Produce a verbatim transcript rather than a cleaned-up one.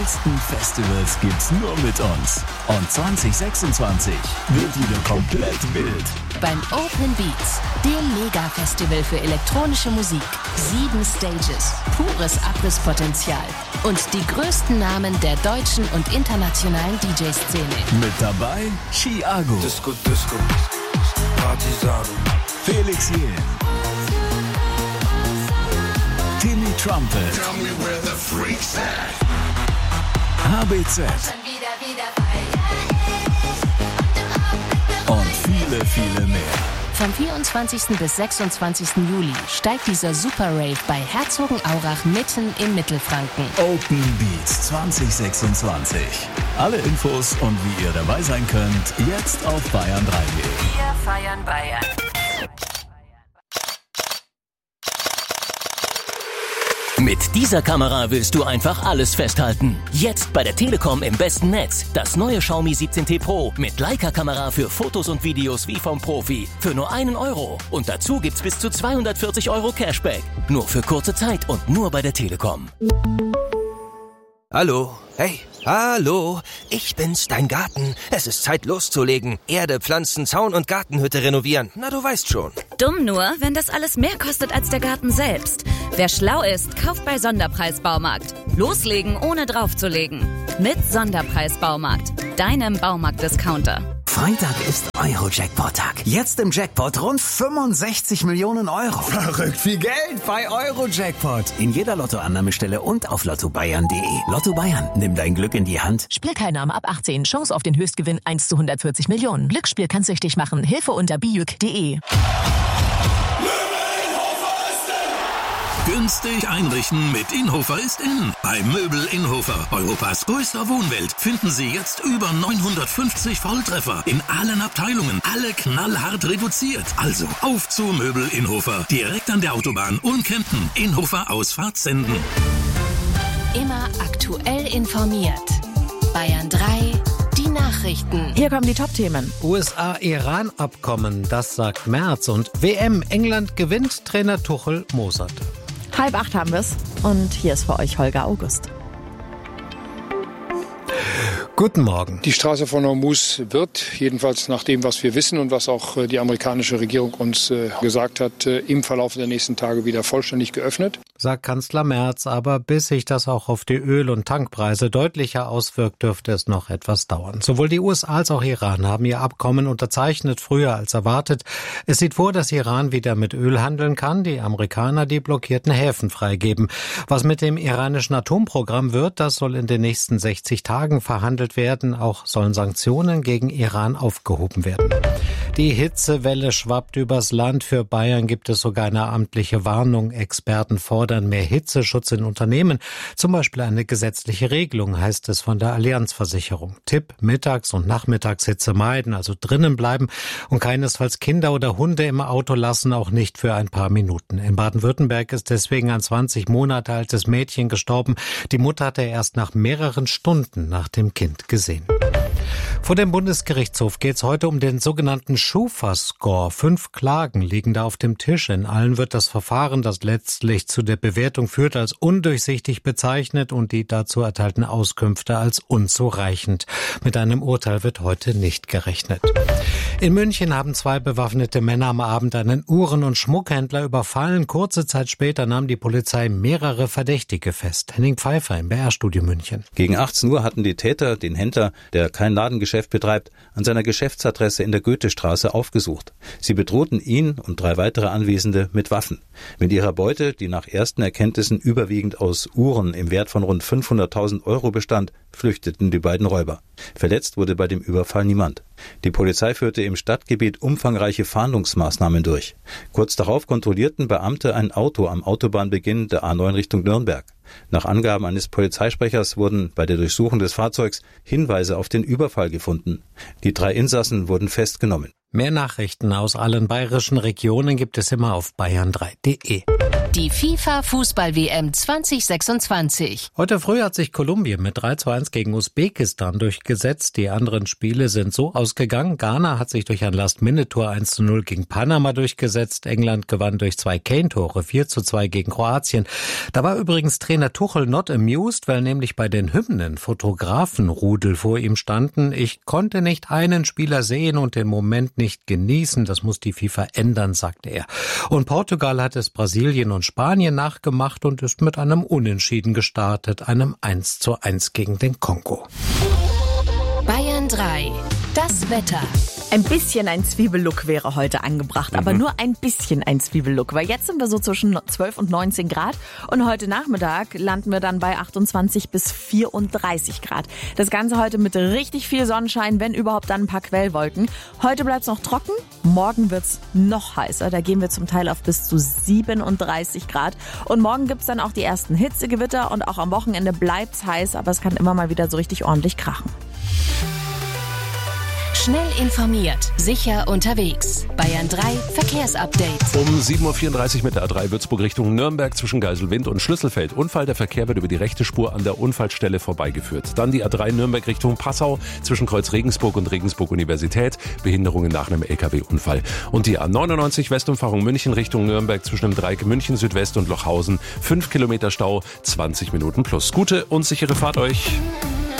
geilsten Festivals gibt's nur mit uns. Und zwanzig sechsundzwanzig wird wieder komplett wild. Beim Open Beats, dem Mega-Festival für elektronische Musik. Sieben Stages, pures Abrisspotenzial und die größten Namen der deutschen und internationalen D J-Szene. Mit dabei Chiago, Disco, Disco, Partisano, Felix Jähn, Timmy Trumpet, Tell me where the freaks at. H B Z und viele, viele mehr. Vom vierundzwanzigsten bis sechsundzwanzigsten Juli steigt dieser Super Rave bei Herzogenaurach mitten in Mittelfranken. Open Beats zwanzig sechsundzwanzig. Alle Infos und wie ihr dabei sein könnt, jetzt auf bayern drei punkt de. Wir feiern Bayern. Mit dieser Kamera willst du einfach alles festhalten. Jetzt bei der Telekom im besten Netz. Das neue Xiaomi siebzehn T Pro mit Leica-Kamera für Fotos und Videos wie vom Profi. Für nur einen Euro. Und dazu gibt's bis zu zweihundertvierzig Euro Cashback. Nur für kurze Zeit und nur bei der Telekom. Hallo, hey, hallo, ich bin's, dein Garten. Es ist Zeit loszulegen. Erde, Pflanzen, Zaun und Gartenhütte renovieren. Na, du weißt schon. Dumm nur, wenn das alles mehr kostet als der Garten selbst. Wer schlau ist, kauft bei Sonderpreis Baumarkt. Loslegen, ohne draufzulegen. Mit Sonderpreis Baumarkt, deinem Baumarkt-Discounter. Freitag ist Euro-Jackpot-Tag. Jetzt im Jackpot rund fünfundsechzig Millionen Euro. Verrückt viel Geld bei Euro-Jackpot. In jeder Lottoannahmestelle und auf lotto bayern punkt de. Lotto Bayern, nimm dein Glück in die Hand. Spielteilnahme ab achtzehn. Chance auf den Höchstgewinn eins zu hundertvierzig Millionen. Glücksspiel kann süchtig machen. Hilfe unter bijuk punkt de. Günstig einrichten mit Inhofer ist in. Bei Möbel Inhofer, Europas größter Wohnwelt, finden Sie jetzt über neunhundertfünfzig Volltreffer in allen Abteilungen. Alle knallhart reduziert. Also auf zu Möbel Inhofer. Direkt an der Autobahn Unkempten. Inhofer Ausfahrt Senden. Immer aktuell informiert. Bayern drei, die Nachrichten. Hier kommen die Top-Themen. U S A-Iran-Abkommen, das sagt Merz. Und W M, England gewinnt, Trainer Tuchel mosert. Halb acht haben wir es und hier ist für euch Holger August. Guten Morgen. Die Straße von Hormuz wird, jedenfalls nach dem, was wir wissen und was auch die amerikanische Regierung uns gesagt hat, im Verlauf der nächsten Tage wieder vollständig geöffnet. Sagt Kanzler Merz, aber bis sich das auch auf die Öl- und Tankpreise deutlicher auswirkt, dürfte es noch etwas dauern. Sowohl die U S A als auch Iran haben ihr Abkommen unterzeichnet, früher als erwartet. Es sieht vor, dass Iran wieder mit Öl handeln kann, die Amerikaner die blockierten Häfen freigeben. Was mit dem iranischen Atomprogramm wird, das soll in den nächsten sechzig Tagen verhandelt werden. Auch sollen Sanktionen gegen Iran aufgehoben werden. Die Hitzewelle schwappt übers Land. Für Bayern gibt es sogar eine amtliche Warnung. Experten fordern mehr Hitzeschutz in Unternehmen. Zum Beispiel eine gesetzliche Regelung, heißt es von der Allianzversicherung. Tipp: Mittags- und Nachmittagshitze meiden, also drinnen bleiben und keinesfalls Kinder oder Hunde im Auto lassen, auch nicht für ein paar Minuten. In Baden-Württemberg ist deswegen ein zwanzig Monate altes Mädchen gestorben. Die Mutter hatte er erst nach mehreren Stunden nach dem Kind gesehen. Vor dem Bundesgerichtshof geht es heute um den sogenannten Schufa-Score. Fünf Klagen liegen da auf dem Tisch. In allen wird das Verfahren, das letztlich zu der Bewertung führt, als undurchsichtig bezeichnet und die dazu erteilten Auskünfte als unzureichend. Mit einem Urteil wird heute nicht gerechnet. In München haben zwei bewaffnete Männer am Abend einen Uhren- und Schmuckhändler überfallen. Kurze Zeit später nahm die Polizei mehrere Verdächtige fest. Henning Pfeiffer im B R-Studio München. Gegen achtzehn Uhr hatten die Täter den Händler, der kein Ladengeschäft betreibt, an seiner Geschäftsadresse in der Goethestraße aufgesucht. Sie bedrohten ihn und drei weitere Anwesende mit Waffen. Mit ihrer Beute, die nach ersten Erkenntnissen überwiegend aus Uhren im Wert von rund fünfhunderttausend Euro bestand, flüchteten die beiden Räuber. Verletzt wurde bei dem Überfall niemand. Die Polizei führte im Stadtgebiet umfangreiche Fahndungsmaßnahmen durch. Kurz darauf kontrollierten Beamte ein Auto am Autobahnbeginn der A neun Richtung Nürnberg. Nach Angaben eines Polizeisprechers wurden bei der Durchsuchung des Fahrzeugs Hinweise auf den Überfall gefunden. Die drei Insassen wurden festgenommen. Mehr Nachrichten aus allen bayerischen Regionen gibt es immer auf bayern drei punkt de. Die FIFA-Fußball-W M zwanzig sechsundzwanzig. Heute früh hat sich Kolumbien mit drei zu eins gegen Usbekistan durchgesetzt. Die anderen Spiele sind so ausgegangen. Ghana hat sich durch ein Last-Minute-Tor eins zu null gegen Panama durchgesetzt. England gewann durch zwei Kane-Tore vier zu zwei gegen Kroatien. Da war übrigens Trainer Tuchel not amused, weil nämlich bei den Hymnen Fotografenrudel vor ihm standen. Ich konnte nicht einen Spieler sehen und den Moment nicht genießen. Das muss die FIFA ändern, sagte er. Und Portugal hat es Brasilien und Spanien nachgemacht und ist mit einem Unentschieden gestartet, einem eins zu eins gegen den Kongo. Bayern drei. Das Wetter. Ein bisschen ein Zwiebellook wäre heute angebracht, mhm. aber nur ein bisschen ein Zwiebellook, weil jetzt sind wir so zwischen zwölf und neunzehn Grad und heute Nachmittag landen wir dann bei achtundzwanzig bis vierunddreißig Grad. Das Ganze heute mit richtig viel Sonnenschein, wenn überhaupt dann ein paar Quellwolken. Heute bleibt's noch trocken, morgen wird's noch heißer, da gehen wir zum Teil auf bis zu siebenunddreißig Grad und morgen gibt's dann auch die ersten Hitzegewitter und auch am Wochenende bleibt's heiß, aber es kann immer mal wieder so richtig ordentlich krachen. Schnell informiert, sicher unterwegs. Bayern drei Verkehrsupdate. Um sieben Uhr vierunddreißig mit der A drei Würzburg Richtung Nürnberg zwischen Geiselwind und Schlüsselfeld. Unfall, der Verkehr wird über die rechte Spur an der Unfallstelle vorbeigeführt. Dann die A drei Nürnberg Richtung Passau zwischen Kreuz Regensburg und Regensburg Universität. Behinderungen nach einem L K W-Unfall. Und die A neunundneunzig Westumfahrung München Richtung Nürnberg zwischen dem Dreieck München Südwest und Lochhausen. fünf Kilometer Stau, zwanzig Minuten plus. Gute und sichere Fahrt euch.